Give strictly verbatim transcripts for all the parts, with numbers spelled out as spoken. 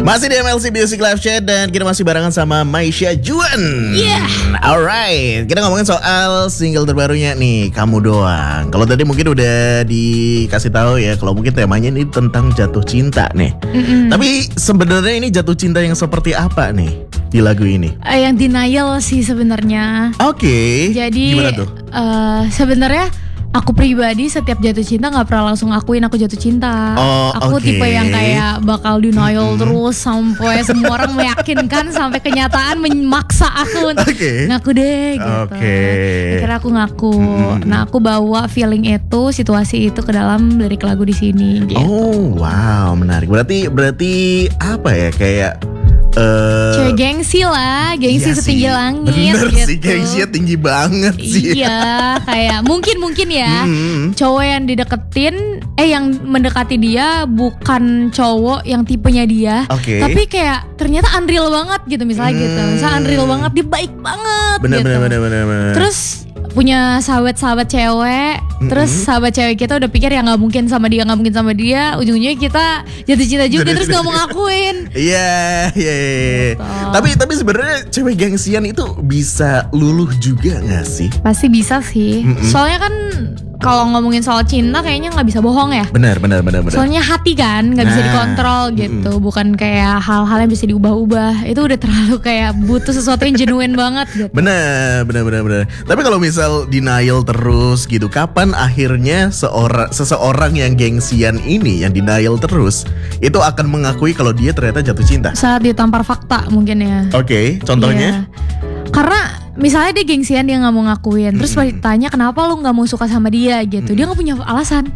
Masih di M L C Music Live Chat dan kita masih barengan sama Maisha Juan. Yeah. Alright, kita ngomongin soal single terbarunya nih, Kamu Doang. Kalau tadi mungkin udah dikasih tahu ya, kalau mungkin temanya ini tentang jatuh cinta nih. Mm-mm. Tapi sebenarnya ini jatuh cinta yang seperti apa nih di lagu ini? Uh, yang denial sih sebenarnya. Oke. Okay. Jadi gimana tuh? Uh, sebenarnya aku pribadi setiap jatuh cinta nggak pernah langsung akuin aku jatuh cinta. Oh, aku okay. tipe yang kayak bakal denial mm-hmm. terus sampai semua orang meyakinkan sampai kenyataan memaksa aku okay. ngaku deh gitu. Okay. Akhirnya aku ngaku. Mm-hmm. Nah aku bawa feeling itu, situasi itu ke dalam lirik lagu di sini. Gitu. Oh wow, menarik. Berarti berarti apa ya kayak Uh, cewek gengsi lah, gengsi iya setinggi sih. langit. Bener gitu. sih, gengsinya tinggi banget sih. Iya, kayak mungkin-mungkin ya hmm. cowok yang dideketin, eh yang mendekati dia bukan cowok yang tipenya dia, okay. tapi kayak ternyata unreal banget gitu misalnya hmm. gitu. Misalnya unreal banget, dia baik banget bener, gitu. Bener, bener, bener, bener. Terus punya sahabat-sahabat cewek, mm-hmm. terus sahabat cewek kita udah pikir ya nggak mungkin sama dia, nggak mungkin sama dia, ujungnya kita jatuh cinta juga, terus nggak mau ngakuin. Iya, iya, iya. Tapi tapi sebenarnya cewek gengsian itu bisa luluh juga nggak sih? Pasti bisa sih. Mm-hmm. Soalnya kan kalau ngomongin soal cinta kayaknya nggak bisa bohong ya. Benar, benar, benar, benar. Soalnya hati kan nggak nah, bisa dikontrol gitu, mm-mm. bukan kayak hal-hal yang bisa diubah-ubah. Itu udah terlalu kayak butuh sesuatu yang genuine banget gitu. Benar, benar, benar, benar. Tapi kalau misal denial terus gitu, kapan akhirnya seorang seseorang yang gengsian ini, yang denial terus, itu akan mengakui kalau dia ternyata jatuh cinta? Saat ditampar fakta mungkin ya. Oke, okay, contohnya? Iya. Karena misalnya dia gengsian, dia gak mau ngakuin, terus mm-hmm. ditanya kenapa lu gak mau suka sama dia gitu, mm-hmm. dia gak punya alasan.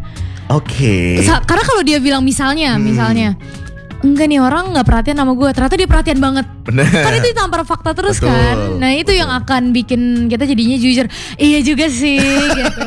Oke. Okay. Karena kalau dia bilang misalnya, mm. misalnya enggak nih orang gak perhatian sama gue, ternyata dia perhatian banget. Bener. Kan itu ditampar fakta terus. Betul. Kan. Nah itu yang akan bikin kita jadinya jujur. Iya juga sih gitu.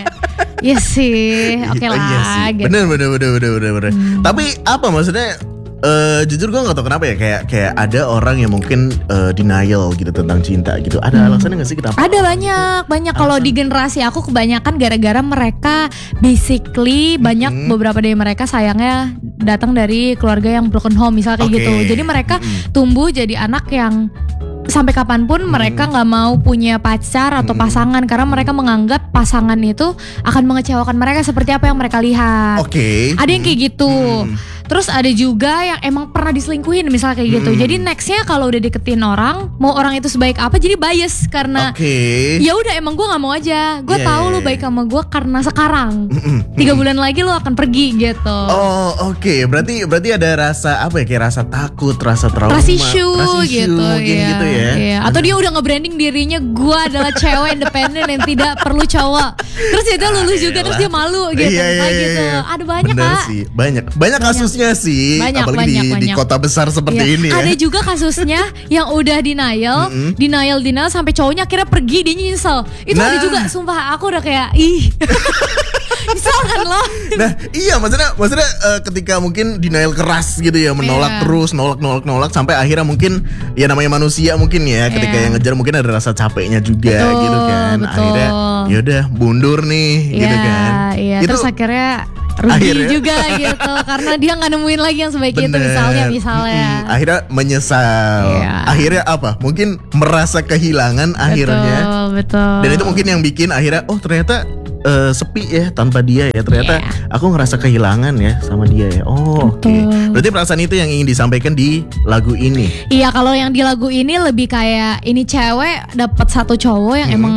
Iya sih, oke okay lah iya sih. Gitu. Bener, bener, bener, bener, bener, bener. Hmm. Tapi apa maksudnya? Uh, jujur gue gak tau kenapa ya, kayak kayak ada orang yang mungkin uh, denial gitu tentang cinta gitu. Ada hmm. alasannya gak sih kenapa? Ada banyak, banyak. Kalau di generasi aku kebanyakan gara-gara mereka basically hmm. banyak beberapa dari mereka sayangnya datang dari keluarga yang broken home misalnya kayak okay. gitu. Jadi mereka hmm. tumbuh jadi anak yang sampai kapanpun hmm. mereka nggak mau punya pacar atau pasangan, karena mereka menganggap pasangan itu akan mengecewakan mereka seperti apa yang mereka lihat. Oke. Okay. Ada yang kayak gitu. Hmm. Terus ada juga yang emang pernah diselingkuhin misalnya kayak gitu. Hmm. Jadi nextnya kalau udah deketin orang, mau orang itu sebaik apa, jadi bias karena okay. ya udah emang gue nggak mau aja. Gue yeah. tahu lu baik sama gue karena sekarang. Mm-mm. Tiga bulan lagi lu akan pergi gitu. Oh oke, okay. berarti berarti ada rasa apa ya, kayak rasa takut, rasa trauma, trust issue, trust issue gitu, ya. gitu ya. Iya. Atau dia udah nge-branding dirinya gue adalah cewek independen yang tidak perlu cowok. Terus dia lulus ah, juga terus dia malu gitu. Iya, iya, iya. gitu. Ada banyak Bener Kak. sih, banyak. Banyak kasusnya sih. Banyak, apalagi banyak, di, banyak. di kota besar seperti iya. ini ya. Ada juga kasusnya yang udah denial, mm-hmm. denial, denial sampai cowoknya akhirnya pergi, dia nyesel. Itu nah. ada juga, sumpah aku udah kayak ih. Nyesel kan lo. Nah iya maksudnya maksudnya uh, ketika mungkin denial keras gitu ya, menolak yeah. terus, nolak nolak nolak sampai akhirnya mungkin ya namanya manusia mungkin ya, ketika yeah. yang ngejar mungkin ada rasa capeknya juga betul, gitu kan. Betul. Akhirnya yaudah mundur nih yeah, gitu kan. Iya. Itu, terus akhirnya rugi akhirnya. juga gitu karena dia nggak nemuin lagi yang sebaik itu misalnya misalnya hmm, akhirnya menyesal yeah. akhirnya apa mungkin merasa kehilangan betul, akhirnya betul. Dan itu mungkin yang bikin akhirnya oh ternyata uh, sepi ya tanpa dia ya, ternyata yeah. aku ngerasa kehilangan ya sama dia ya. Oh oke okay. Berarti perasaan itu yang ingin disampaikan di lagu ini. Iya, kalau yang di lagu ini lebih kayak ini cewek dapat satu cowok yang hmm. emang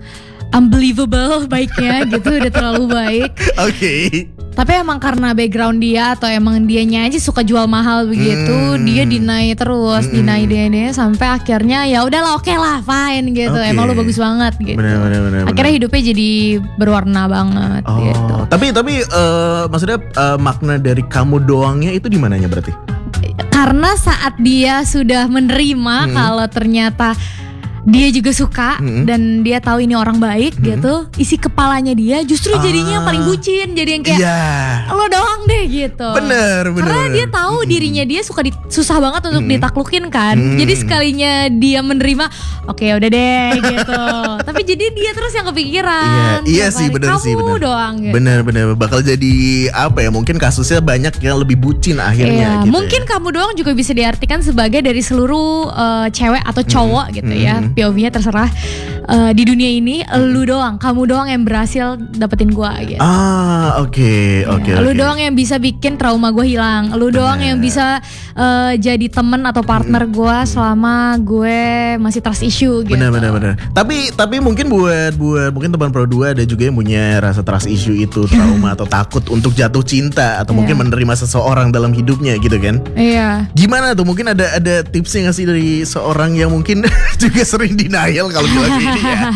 unbelievable baiknya gitu, udah terlalu baik. Oke. Okay. Tapi emang karena background dia atau emang dianya aja suka jual mahal begitu, hmm. dia deny terus, hmm. deny deny sampai akhirnya ya udahlah oke okay lah fine gitu. Okay. Emang lu bagus banget gitu. Bener, bener, bener, akhirnya bener. hidupnya jadi berwarna banget oh. gitu. Tapi tapi uh, maksudnya uh, makna dari kamu doangnya itu di mananya berarti? Karena saat dia sudah menerima hmm. kalau ternyata dia juga suka mm-hmm. dan dia tahu ini orang baik mm-hmm. gitu, isi kepalanya dia justru jadinya ah. yang paling bucin, jadi yang kayak yeah. lo doang deh gitu. Bener, bener. Karena bener. dia tahu mm-hmm. dirinya dia suka di, susah banget untuk mm-hmm. ditaklukin kan. Mm-hmm. Jadi sekalinya dia menerima, oke okay, udah deh gitu. Tapi jadi dia terus yang kepikiran. Iya, iya sih bener kamu sih bener. doang gitu. Bener bener bakal jadi apa ya? Mungkin kasusnya banyak yang lebih bucin akhirnya. Iya, gitu mungkin ya. kamu doang juga bisa diartikan sebagai dari seluruh uh, cewek atau cowok mm-hmm. gitu ya. P O V-nya terserah. Uh, di dunia ini mm-hmm. lu doang, kamu doang yang berhasil dapetin gua gitu. Ah, oke, okay, oke. Okay, ya, lu okay. doang yang bisa bikin trauma gua hilang. Lu Bener. doang yang bisa uh, jadi temen atau partner mm-hmm. gua selama gue masih trust issue gitu. Benar benar benar. Tapi tapi mungkin buat buat mungkin teman Pro dua ada juga yang punya rasa trust issue itu, trauma atau takut untuk jatuh cinta atau yeah. mungkin menerima seseorang dalam hidupnya gitu kan. Iya. Yeah. Gimana tuh? Mungkin ada ada tipsnya nggak sih dari seorang yang mungkin juga sering denial kalau bilang gini ya.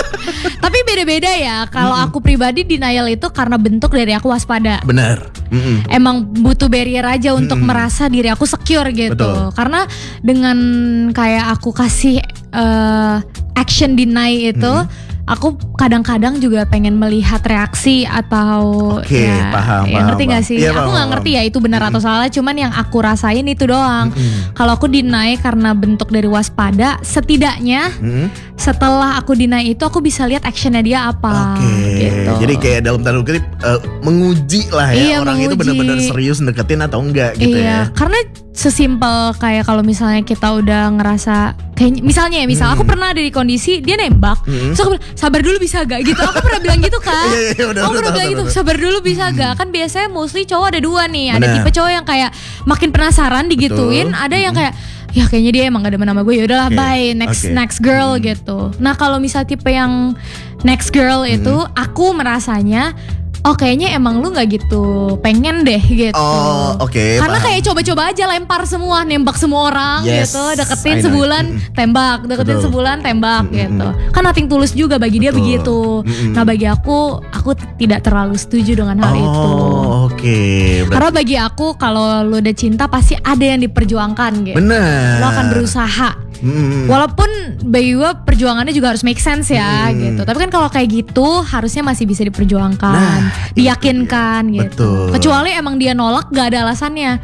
Tapi beda-beda ya. Kalau mm-hmm. aku pribadi denial itu karena bentuk dari aku waspada. Benar. Mm-hmm. Emang butuh barrier aja untuk mm-hmm. merasa diri aku secure gitu. Betul. Karena dengan kayak aku kasih uh, action deny itu, mm-hmm. aku kadang-kadang juga pengen melihat reaksi atau okay, ya, paham, ya paham, ngerti paham. gak sih? Ya, aku nggak ngerti ya itu benar mm-hmm. atau salah. Cuman yang aku rasain itu doang. Mm-hmm. Kalau aku deny karena bentuk dari waspada, setidaknya mm-hmm. setelah aku deny itu aku bisa lihat actionnya dia apa. Oke. Okay. Gitu. Jadi kayak dalam tanda kutip uh, menguji lah ya, iya, orang menguji. itu benar-benar serius deketin atau enggak gitu iya, ya. Karena sesimpel kayak kalau misalnya kita udah ngerasa kayak misalnya ya misal hmm. aku pernah ada di kondisi dia nembak, hmm. so aku bilang sabar dulu bisa gak gitu. Aku pernah bilang gitu kan. Iya, iya, udah, aku udah, pernah tahu, bilang tahu, gitu tahu. sabar dulu bisa hmm. gak. Kan biasanya mostly cowok ada dua nih. Ada Bener. tipe cowok yang kayak makin penasaran digituin. Betul. Ada yang kayak ya kayaknya dia emang gak demen sama gue, ya udahlah okay. bye next okay. next girl hmm. gitu. Nah kalau misal tipe yang next girl hmm. itu aku merasanya oh kayaknya emang lu gak gitu pengen deh gitu. Oh oke okay, karena paham. kayak coba-coba aja lempar semua, nembak semua orang yes, gitu. Deketin sebulan mm. tembak, deketin Betul. sebulan tembak mm-hmm. gitu. Kan nothing tulus juga bagi dia Betul. begitu mm-hmm. Nah bagi aku, aku tidak terlalu setuju dengan hal oh, itu oke okay. Karena bagi aku kalau lu udah cinta pasti ada yang diperjuangkan gitu. Bener. Lo akan berusaha Hmm. Walaupun bagi gue perjuangannya juga harus make sense ya hmm. gitu. Tapi kan kalau kayak gitu harusnya masih bisa diperjuangkan, nah, diyakinkan gitu. Betul. Kecuali emang dia nolak gak ada alasannya.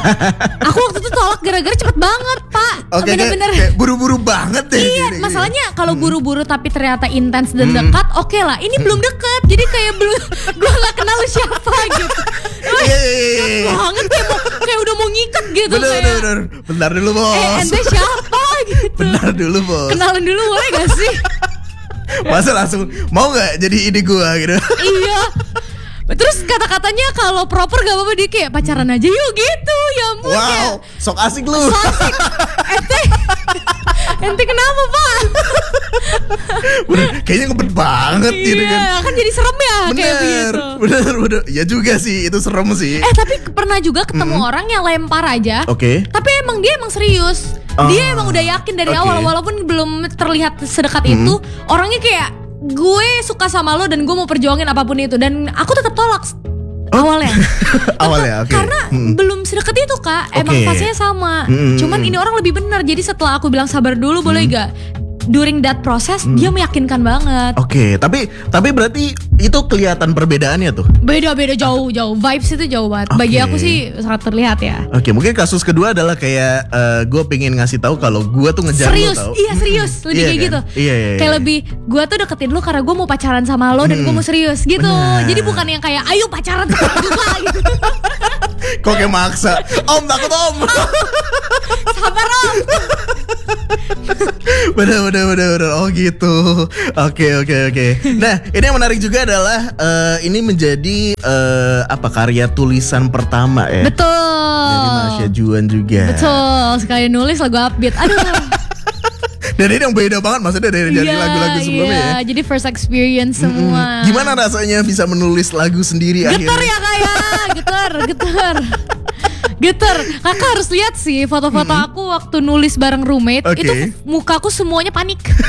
Aku waktu itu tolak gara-gara cepet banget pak. Oke, bener-bener kayak, kayak buru-buru banget deh. Iya gini, masalahnya kalau buru-buru tapi ternyata intens dan hmm. dekat, oke okay lah. Ini hmm. belum deket, jadi kayak belum. Gue nggak kenal lu siapa gitu. Iya iya iya. Banget kayak, mau, kayak udah mau ngikat gitu. Bener kayak, bener bener. Bentar dulu bos. Eh ente siapa? Gitu. Benar dulu bos. Kenalan dulu boleh gak sih? Masa langsung mau gak jadi ide gue gitu? Iya. Terus kata-katanya kalau proper gak apa-apa, dia kayak pacaran aja yuk gitu. Ya ampun. Wow kayak, sok asik lu. Sok asik. Ente Ente kenapa pak? Bener, kayaknya ngebet banget iya, gitu kan. Iya kan jadi serem ya. Bener kayak begitu. Bener bener. Ya juga sih itu serem sih. Eh tapi pernah juga ketemu mm-hmm. orang yang lempar aja. Oke okay. Tapi emang dia emang serius. Oh, dia emang udah yakin dari okay. awal. Walaupun belum terlihat sedekat mm-hmm. itu. Orangnya kayak gue suka sama lo dan gue mau perjuangin apapun itu. Dan aku tetap tolak oh. awalnya. Awalnya oke okay. Karena mm-hmm. belum sedekat itu kak. Emang okay. fasenya sama mm-hmm. Cuman ini orang lebih benar. Jadi setelah aku bilang sabar dulu mm-hmm. boleh gak, during that process hmm. dia meyakinkan banget. Oke, okay, tapi tapi berarti itu kelihatan perbedaannya tuh. Beda-beda jauh jauh. Vibes itu jauh banget. Okay. Bagi aku sih sangat terlihat ya. Oke, okay, mungkin kasus kedua adalah kayak uh, gue pengen ngasih tahu kalau gue tuh ngejar serius, lo tau. Iya serius, lebih iya, kayak kan? gitu. Iya, iya, iya. Kayak lebih gue tuh deketin lo karena gue mau pacaran sama lo hmm. dan gue mau serius gitu. Bener. Jadi bukan yang kayak ayo pacaran juga gitu. Kok kayak maksa. Om takut om. Sabar om. Bener bener bener bener. Oh gitu. Oke oke oke. Nah ini yang menarik juga adalah uh, ini menjadi uh, apa karya tulisan pertama ya. Betul. Dari Masya Juan juga. Betul. Sekali nulis lagu upbeat. Aduh. Dan ini yang beda banget maksudnya dari dari yeah, lagu-lagu sebelumnya yeah. ya. Jadi first experience semua. Mm-hmm. Gimana rasanya bisa menulis lagu sendiri getar akhirnya? Getar ya kayak, getar, getar. Getar. Kakak harus lihat sih foto-foto hmm. aku waktu nulis bareng roommate. Okay. Itu mukaku semuanya panik.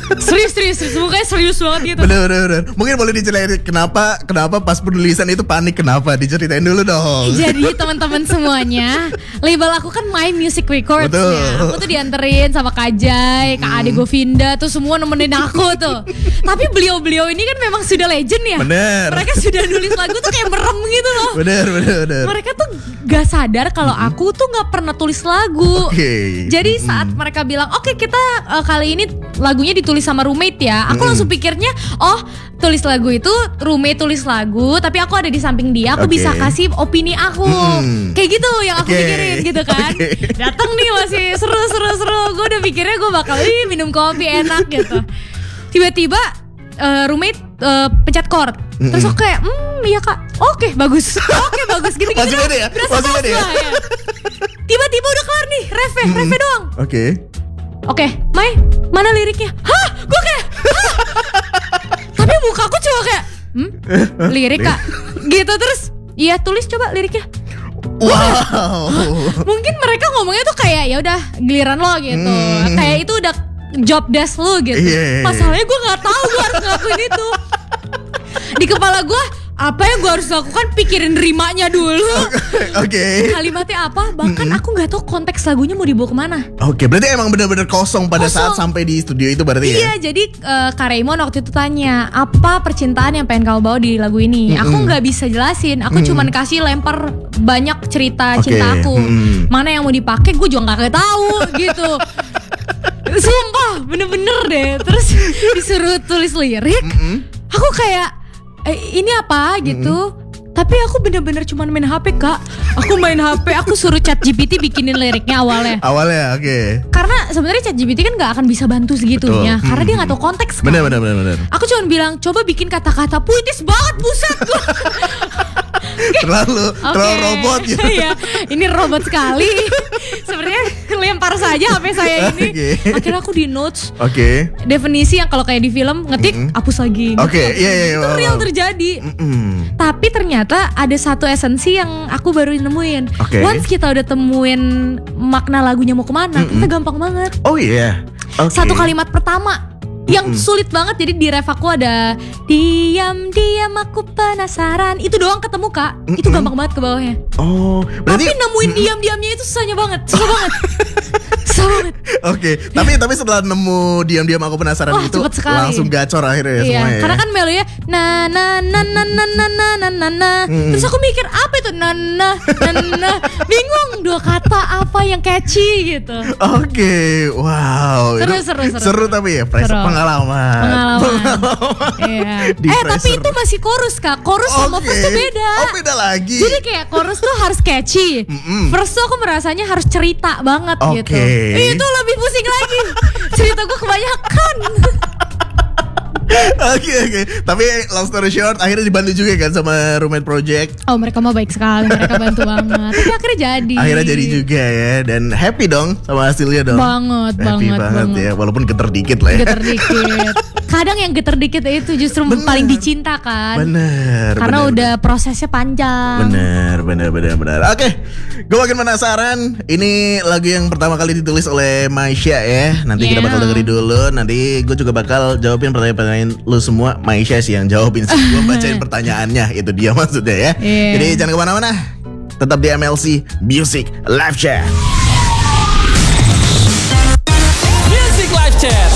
Serius serius serius mukanya serius banget gitu. Bener bener bener. Mungkin boleh diceritain kenapa kenapa pas penulisan itu panik, kenapa? Diceritain dulu dong. Jadi teman-teman semuanya, label aku kan My Music Records ya. Aku tuh dianterin sama Kak Jai, Kak Ade Govinda tuh semua nemenin aku tuh. Tapi beliau-beliau ini kan memang sudah legend ya. Bener. Mereka sudah nulis lagu tuh kayak merem gitu loh. Bener bener bener. Mereka tuh gak sadar kalau mm-hmm. aku tuh gak pernah tulis lagu. Oke. Okay. Jadi saat mm. mereka bilang, oke okay, kita uh, kali ini lagunya ditulis sama roommate ya. Aku mm. langsung pikirnya, oh tulis lagu itu roommate tulis lagu, tapi aku ada di samping dia, aku okay. bisa kasih opini aku. Mm. Kayak gitu yang aku okay. pikirin gitu kan. Okay. Datang nih masih seru-seru-seru. Gue udah pikirnya gue bakal ih, minum kopi enak gitu. Tiba-tiba uh, roommate uh, pencet chord. Mm-mm. Terus aku kayak, hmm iya kak, oke okay, bagus, oke okay, bagus gitu-gitu. Masih beda ya? Masih beda ya? ya? Tiba-tiba udah kelar nih, refnya, mm-hmm. refnya doang. Oke. Okay. Oke, okay, Mai, mana liriknya? Hah? Gue kayak, hah? Tapi mukaku cuma kayak, hmm? Lirik kak? Gitu terus, iya tulis coba liriknya. Wow. Mungkin mereka ngomongnya tuh kayak ya udah giliran lo gitu, mm. kayak itu udah job desk lo gitu. Yeah. Masalahnya gue nggak tahu gue harus ngelakuin itu. Di kepala gue apa yang gue harus lakukan, pikirin rimanya dulu. Oke. Okay. Kalimatnya apa? Bahkan mm-hmm. aku nggak tahu konteks lagunya mau dibawa kemana. Oke, okay, berarti emang benar-benar kosong pada kosong. Saat sampai di studio itu berarti iya, ya? Iya, jadi uh, Kak Raymond waktu itu tanya apa percintaan yang pengen kamu bawa di lagu ini. Mm-hmm. Aku nggak bisa jelasin. Aku mm-hmm. cuman kasih lempar banyak cerita okay. cinta aku. Mm-hmm. Mana yang mau dipakai, gue juga nggak tahu gitu. Sumpah, bener-bener deh. Terus disuruh tulis lirik, mm-hmm. aku kayak Eh, ini apa gitu, mm-hmm. tapi aku bener-bener cuma main H P kak. Aku main H P, aku suruh Chat G P T bikinin liriknya awalnya. Awalnya, oke. Okay. Karena sebenarnya Chat G P T kan nggak akan bisa bantu segitunya, betul. Karena mm-hmm. dia nggak tahu konteks kan. Bener bener bener bener. Aku cuma bilang coba bikin kata-kata puitis banget, buset gue. terlalu okay. terlalu robot gitu. Iya, ini robot sekali. Sebenarnya lempar saja H P saya ini. Okay. Akhirnya aku di notes. Oke. Okay. Definisi yang kalau kayak di film ngetik, mm-hmm. hapus lagi. Oke, okay. iya iya. Itu real terjadi. Mm-hmm. Tapi ternyata ada satu esensi yang aku baru nemuin. Okay. Once kita udah temuin makna lagunya mau kemana, mm-hmm. kita gampang banget. Oh iya. Yeah. Okay. Satu kalimat pertama yang mm-hmm. sulit banget, jadi di ref aku ada diam-diam aku penasaran. Itu doang ketemu kak, mm-hmm. itu gampang banget ke bawahnya. Oh, berarti tapi nemuin mm-hmm. diam-diamnya itu susahnya banget, susah banget. Susah banget. Oke, okay. tapi tapi setelah nemu diam-diam aku penasaran oh, itu langsung gacor akhirnya ya iya, semuanya. Karena kan melonya na na na na na na na na na na. Hmm. Terus aku mikir apa itu na na na na. Bingung dua kata apa yang catchy gitu. Oke, okay. wow. Seru, seru, seru, seru tapi ya, fresh pengalaman. Pengalaman. Iya. Eh tapi itu masih chorus kak. Chorus okay. sama verse tuh beda. Oh beda lagi. Jadi kayak chorus tuh harus catchy. Mm-mm. Verse tuh aku merasanya harus cerita banget okay. gitu. Eh, itu lebih pusing lagi. Cerita gue kebanyakan. Oke oke. Tapi long story short, akhirnya dibantu juga kan sama Roommate Project. Oh mereka mah baik sekali, mereka bantu banget. Tapi akhirnya jadi. Akhirnya jadi juga ya, dan happy dong sama hasilnya dong. Banget happy banget banget, banget ya, walaupun geter dikit lah ya. Geter dikit. Kadang yang geter dikit itu justru bener. Paling dicinta kan. Bener. Karena bener, udah bener. prosesnya panjang. Bener bener bener bener. Oke, gue makin penasaran. Ini lagu yang pertama kali ditulis oleh Maisha ya. Nanti yeah. kita bakal dengerin dulu. Nanti gue juga bakal jawabin pertanyaan lu semua. Maisha sih yang jawabin sih. Gue bacain pertanyaannya. Itu dia maksudnya ya. Yeah. Jadi jangan kemana-mana. Tetap di M L C Music Live Chat. Music Live Chat.